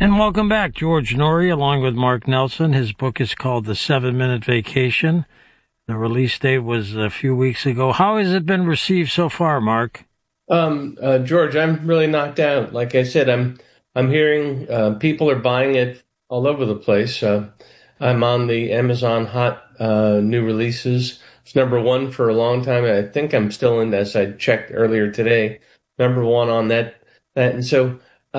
And welcome back, George Norrie, along with Mark Nelson. His book is called The 7-Minute Vacation. The release date was a few weeks ago. How has it been received so far, Mark? George, I'm really knocked out. Like I said, I'm hearing people are buying it all over the place. I'm on the Amazon Hot new releases. It's number one for a long time. I think I'm still in, as I checked earlier today, number one on that. And so,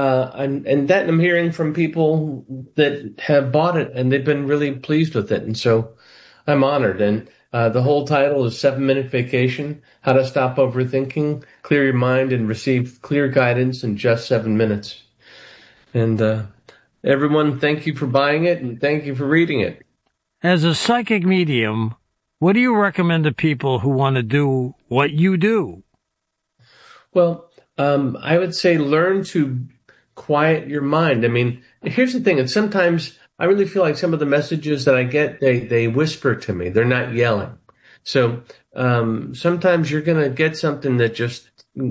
I'm hearing from people that have bought it and they've been really pleased with it. And so I'm honored. And the whole title is 7-Minute Vacation: How to Stop Overthinking, Clear Your Mind, and Receive Clear Guidance in Just 7 Minutes. And everyone, thank you for buying it and thank you for reading it. As a psychic medium, what do you recommend to people who want to do what you do? Well, I would say learn to quiet your mind. I mean, here's the thing. And sometimes I really feel like some of the messages that I get, they whisper to me. They're not yelling. So sometimes you're going to get something that just,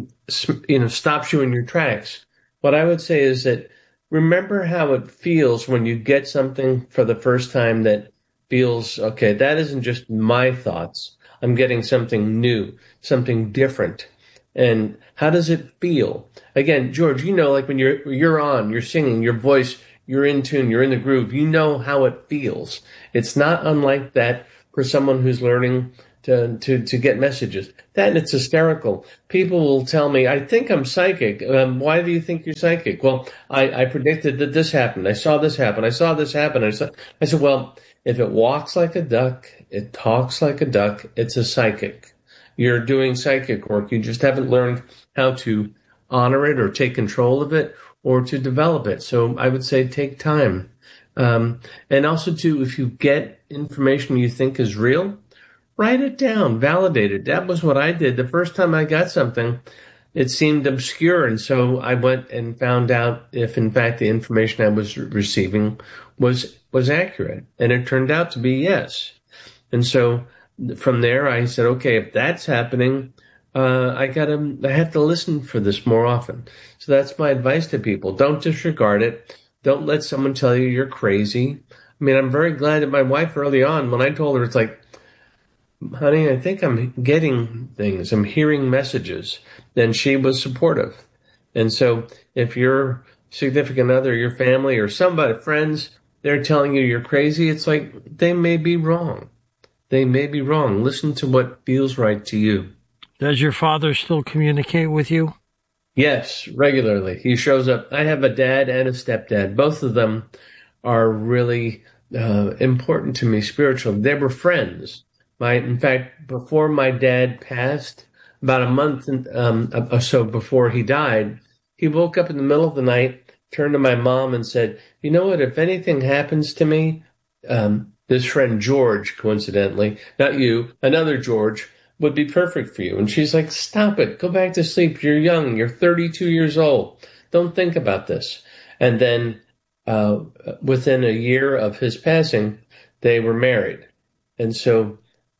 stops you in your tracks. What I would say is that remember how it feels when you get something for the first time that feels, okay, that isn't just my thoughts. I'm getting something new, something different. And how does it feel? Again, George, like when you're singing, your voice, you're in tune, you're in the groove, you know how it feels. It's not unlike that for someone who's learning to get messages. That, and it's hysterical. People will tell me, I think I'm psychic. Why do you think you're psychic? Well, I predicted that this happened. I saw this happen. I saw this happen. I said, well, if it walks like a duck, it talks like a duck, it's a psychic. You're doing psychic work. You just haven't learned how to honor it or take control of it or to develop it. So I would say take time. And also too, if you get information you think is real, write it down, validate it. That was what I did. The first time I got something, it seemed obscure. And so I went and found out if in fact the information I was receiving was accurate. And it turned out to be yes. And so from there, I said, okay, if that's happening, I have to listen for this more often. So that's my advice to people. Don't disregard it. Don't let someone tell you you're crazy. I mean, I'm very glad that my wife early on, when I told her, it's like, honey, I think I'm getting things. I'm hearing messages. And she was supportive. And so if your significant other, your family or somebody, friends, they're telling you you're crazy, it's like they may be wrong. They may be wrong. Listen to what feels right to you. Does your father still communicate with you? Yes, regularly. He shows up. I have a dad and a stepdad. Both of them are really important to me spiritually. They were friends. In fact, before my dad passed, about a month or so before he died, he woke up in the middle of the night, turned to my mom and said, you know what, if anything happens to me, this friend George, coincidentally, not you, another George, would be perfect for you. And she's like, stop it. Go back to sleep. You're young. You're 32 years old. Don't think about this. And then within a year of his passing, they were married. And so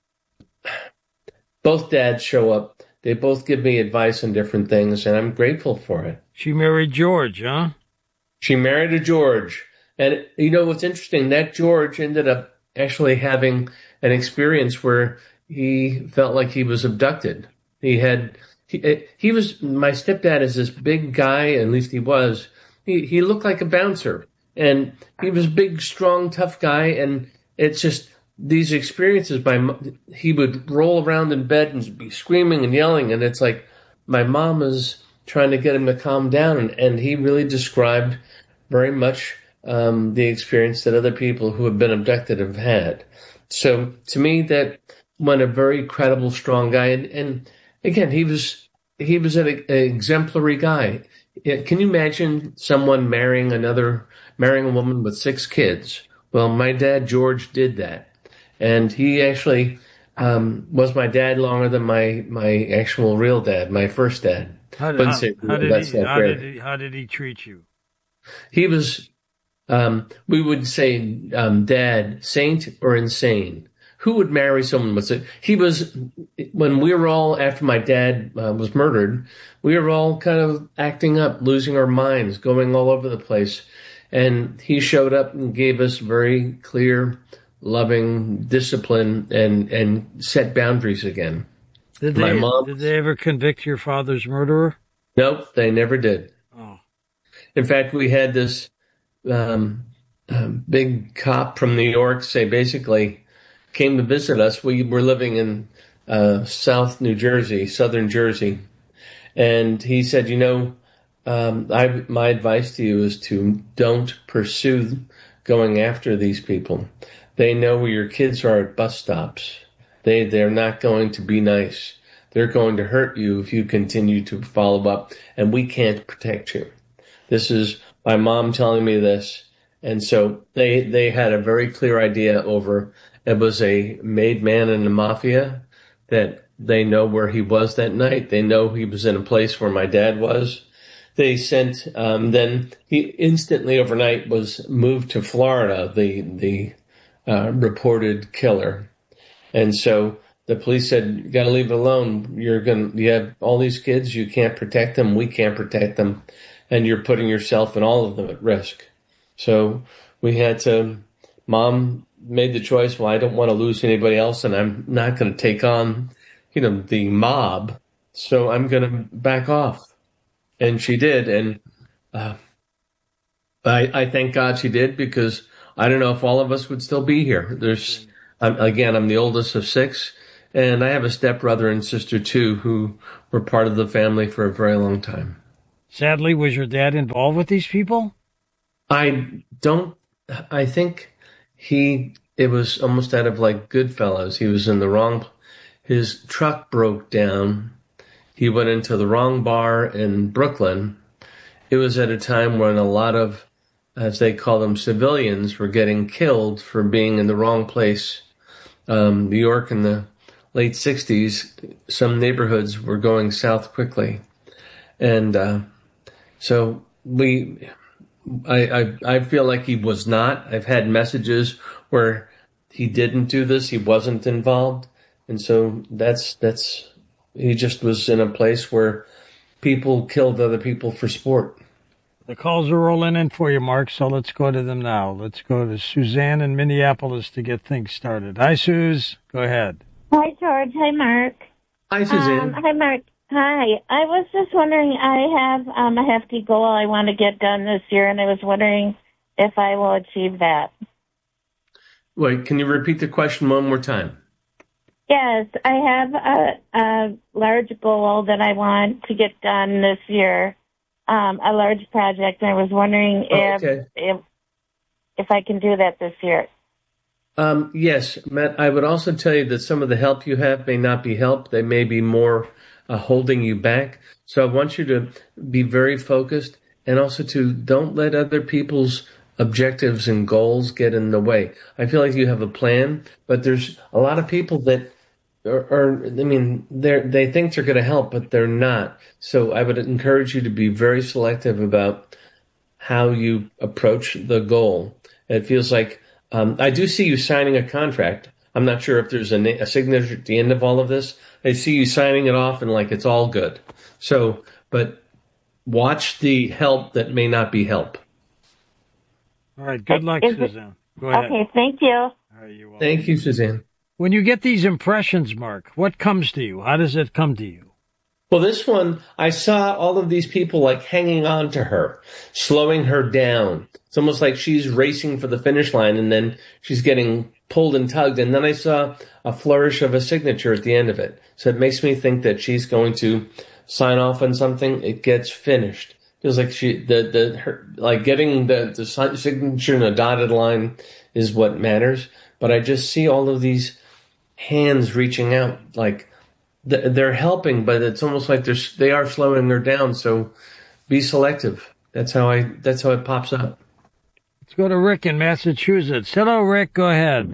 both dads show up. They both give me advice on different things, and I'm grateful for it. She married George, huh? She married a George. And what's interesting, that George ended up actually having an experience where he felt like he was abducted. He was, my stepdad is this big guy, at least he was. He looked like a bouncer, and he was a big, strong, tough guy. And it's just these experiences, he would roll around in bed and be screaming and yelling. And it's like my mom is trying to get him to calm down. And he really described very much the experience that other people who have been abducted have had. So to me, that went a very credible, strong guy. And again, he was an exemplary guy. Can you imagine someone marrying a woman with 6 kids? Well, my dad, George, did that. And he actually was my dad longer than my actual real dad, my first dad. How did he treat you? He was, we would say, dad, saint or insane. Who would marry someone with it? He was, when we were all, after my dad was murdered, we were all kind of acting up, losing our minds, going all over the place. And he showed up and gave us very clear, loving discipline and set boundaries again. Did they ever convict your father's murderer? Nope, they never did. Oh. In fact, we had this big cop from New York say basically came to visit us. We were living in southern Jersey. And he said, my advice to you is to don't pursue going after these people. They know where your kids are at bus stops. They're not going to be nice. They're going to hurt you if you continue to follow up, and we can't protect you. This is my mom telling me this. And so they had a very clear idea over, it was a made man in the mafia, that they know where he was that night. They know he was in a place where my dad was. They sent, then he instantly overnight was moved to Florida, the reported killer. And so the police said, you got to leave it alone. You have all these kids. You can't protect them. We can't protect them. And you're putting yourself and all of them at risk. So Mom made the choice, well, I don't want to lose anybody else, and I'm not going to take on, the mob. So I'm going to back off. And she did. And I thank God she did, because I don't know if all of us would still be here. I'm the oldest of 6, and I have a stepbrother and sister too, who were part of the family for a very long time. Sadly, was your dad involved with these people? I think it was almost out of like Goodfellas. He was in the wrong, his truck broke down. He went into the wrong bar in Brooklyn. It was at a time when a lot of, as they call them, civilians were getting killed for being in the wrong place. New York in the late 60s, some neighborhoods were going south quickly. And so I feel like he was not. I've had messages where he didn't do this, he wasn't involved. And so he just was in a place where people killed other people for sport. The calls are rolling in for you, Mark, so let's go to them now. Let's go to Suzanne in Minneapolis to get things started. Hi, Suze. Go ahead. Hi, George. Hi, Mark. Hi, Suzanne. Hi, Mark. Hi. I was just wondering, I have a hefty goal I want to get done this year, and I was wondering if I will achieve that. Wait, can you repeat the question one more time? Yes, I have a large goal that I want to get done this year, a large project, and I was wondering if I can do that this year. Yes, Matt, I would also tell you that some of the help you have may not be help. They may be more holding you back. So I want you to be very focused, and also to don't let other people's objectives and goals get in the way. I feel like you have a plan, but there's a lot of people that they think they're going to help, but they're not. So I would encourage you to be very selective about how you approach the goal. It feels like, I do see you signing a contract. I'm not sure if there's a signature at the end of all of this. I see you signing it off and like it's all good. So, but watch the help that may not be help. All right. Good luck, Suzanne. Go ahead. Okay. Thank you. All right, you're welcome. Thank you, Suzanne. When you get these impressions, Mark, what comes to you? How does it come to you? Well, this one, I saw all of these people like hanging on to her, slowing her down. It's almost like she's racing for the finish line, and then she's getting pulled and tugged. And then I saw a flourish of a signature at the end of it. So it makes me think that she's going to sign off on something. It gets finished. Feels like getting the signature in a dotted line is what matters. But I just see all of these hands reaching out, like they're helping, but it's almost like they are slowing her down. So be selective. That's how it pops up. Let's go to Rick in Massachusetts. Hello, Rick. Go ahead.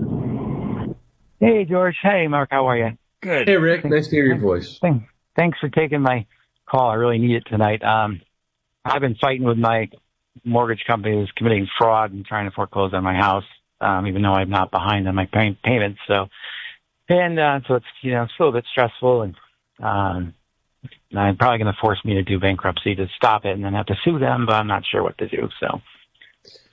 Hey, George. Hey, Mark. How are you? Good. Hey, Rick. Nice to hear your voice. Thanks for taking my call. I really need it tonight. I've been fighting with my mortgage company who's committing fraud and trying to foreclose on my house, even though I'm not behind on my payments. So it's it's a little bit stressful, and I'm probably going to force me to do bankruptcy to stop it, and then have to sue them. But I'm not sure what to do. So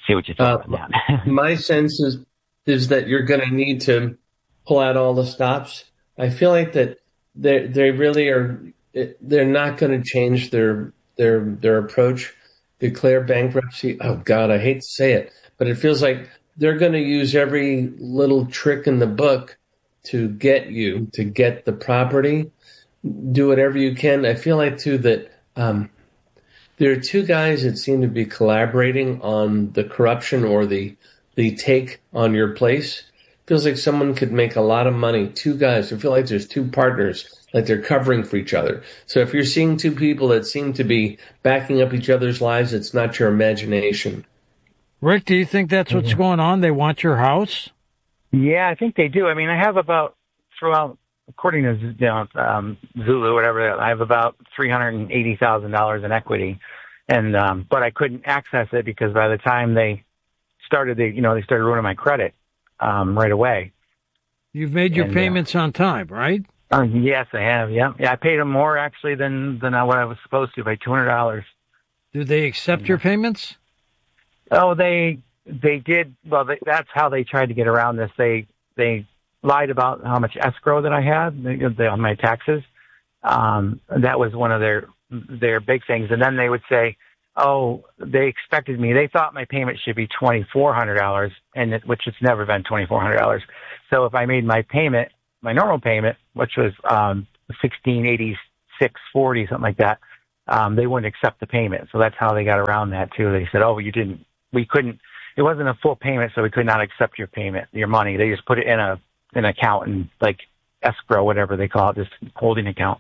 see what you think on that. My sense is that you're going to need to pull out all the stops. I feel like that they really are. They're not going to change their approach. Declare bankruptcy. Oh God, I hate to say it, but it feels like they're going to use every little trick in the book to get you to get the property. Do whatever you can. I feel like too that there are two guys that seem to be collaborating on the corruption or the take on your place. Feels like someone could make a lot of money. Two guys. I feel like there's two partners, like they're covering for each other. So if you're seeing two people that seem to be backing up each other's lives, it's not your imagination. Rick, do you think that's what's going on? They want your house? Yeah, I think they do. I mean, I have about, throughout, according to Zulu, whatever, I have about $380,000 in equity. And but I couldn't access it because by the time they started ruining my credit right away. You've made your payments on time, right? Yes, I have. Yeah, I paid them more actually than what I was supposed to, by $200. Do they accept your payments? Oh, they did. Well, that's how they tried to get around this. They lied about how much escrow that I had on my taxes. That was one of their big things. And then they would say, oh, they expected me. They thought my payment should be $2,400, which it's never been $2,400. So if I made my payment, my normal payment, which was $1,686.40, something like that, they wouldn't accept the payment. So that's how they got around that too. They said, oh, we couldn't. It wasn't a full payment, so we could not accept your payment, your money. They just put it in an account and like escrow, whatever they call it, this holding account.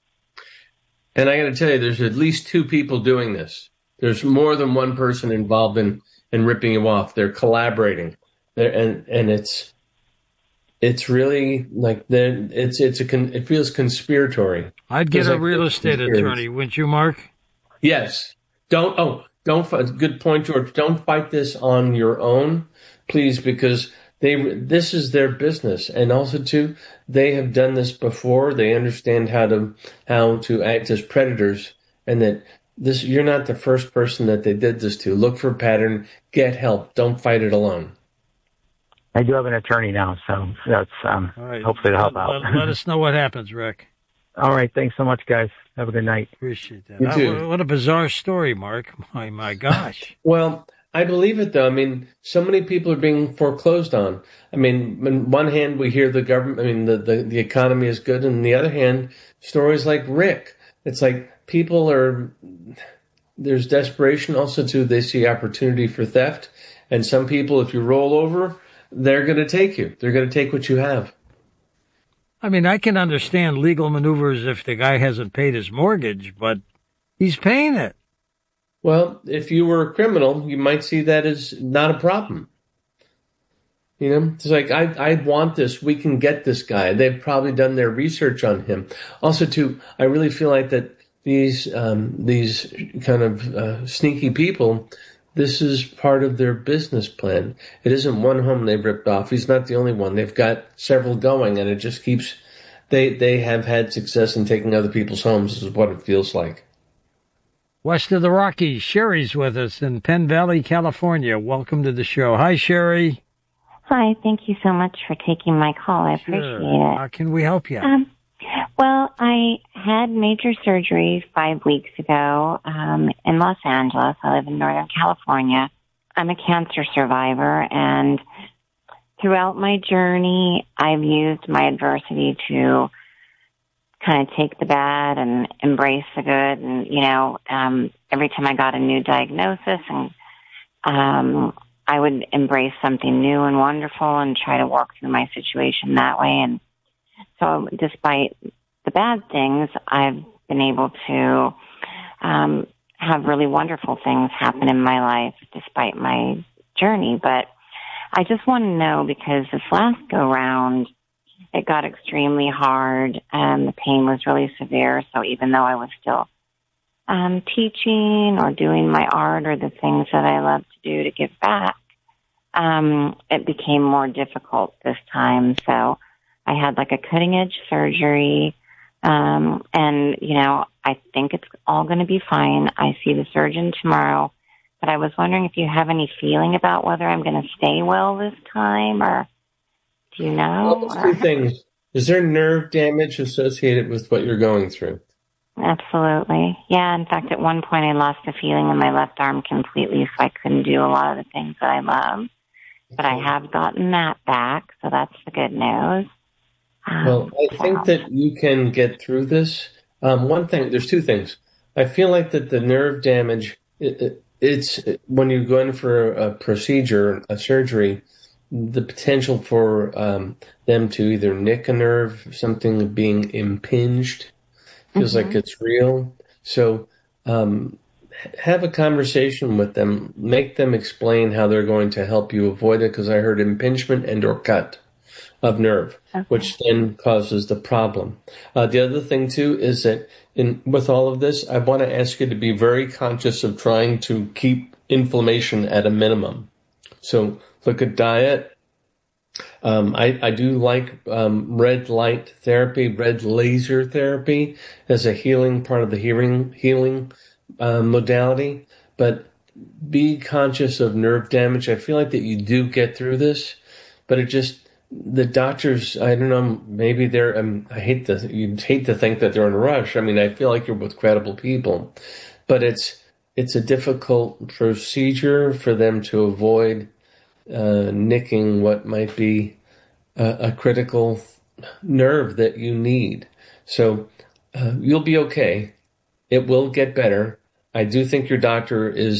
And I got to tell you, there's at least two people doing this. There's more than one person involved in ripping you off. They're collaborating, and it's really like it feels conspiratory. I'd get a real estate attorney, wouldn't you, Mark? Yes. Don't. Good point, George. Don't fight this on your own, please, because this is their business, and also too, they have done this before. They understand how to act as predators, and that. You're not the first person that they did this to. Look for a pattern. Get help. Don't fight it alone. I do have an attorney now, so that's right. Hopefully to help out. Let us know what happens, Rick. All right. Thanks so much, guys. Have a good night. Appreciate that. You too. What a bizarre story, Mark. My gosh. Well, I believe it, though. I mean, so many people are being foreclosed on. I mean, on one hand, we hear the government, I mean, the economy is good. And on the other hand, stories like Rick. It's like there's desperation also too. They see opportunity for theft. And some people, if you roll over, they're going to take you. They're going to take what you have. I mean, I can understand legal maneuvers if the guy hasn't paid his mortgage, but he's paying it. Well, if you were a criminal, you might see that as not a problem. You know, it's like, I want this. We can get this guy. They've probably done their research on him. Also, too, I really feel like that these kind of sneaky people, this is part of their business plan. It isn't one home they've ripped off. He's not the only one. They've got several going, and it just keeps. They have had success in taking other people's homes. Is what it feels like. West of the Rockies, Sherry's with us in Penn Valley, California. Welcome to the show. Hi, Sherry. Hi. Thank you so much for taking my call. I appreciate it. How can we help you? Well, I had major surgery 5 weeks ago in Los Angeles. I live in Northern California. I'm a cancer survivor, and throughout my journey, I've used my adversity to kind of take the bad and embrace the good. And, every time I got a new diagnosis, and I would embrace something new and wonderful and try to work through my situation that way. And so despite the bad things, I've been able to have really wonderful things happen in my life despite my journey. But I just want to know, because this last go-round, it got extremely hard and the pain was really severe. So even though I was still teaching or doing my art or the things that I love to do to give back, it became more difficult this time. So I had like a cutting edge surgery. And, I think it's all going to be fine. I see the surgeon tomorrow, but I was wondering if you have any feeling about whether I'm going to stay well this time, or do you know? Well, two things. Is there nerve damage associated with what you're going through? Absolutely. Yeah, in fact, at one point I lost the feeling in my left arm completely, so I couldn't do a lot of the things that I love. But I have gotten that back, so that's the good news. Well, I think that you can get through this. One thing, there's two things. I feel like that the nerve damage, it's when you go in for a procedure, a surgery, the potential for them to either nick a nerve, something being impinged, feels like it's real. So have a conversation with them. Make them explain how they're going to help you avoid it, because I heard impingement and or cut of nerve, which then causes the problem. The other thing, too, is that with all of this, I want to ask you to be very conscious of trying to keep inflammation at a minimum. So look at diet. I do like red light therapy, red laser therapy as a healing part of the healing modality. But be conscious of nerve damage. I feel like that you do get through this, but the doctors, I don't know, maybe they're, you'd hate to think that they're in a rush. I mean, I feel like you're with credible people, but it's a difficult procedure for them to avoid nicking what might be a critical nerve that you need. So you'll be okay. It will get better. I do think your doctor is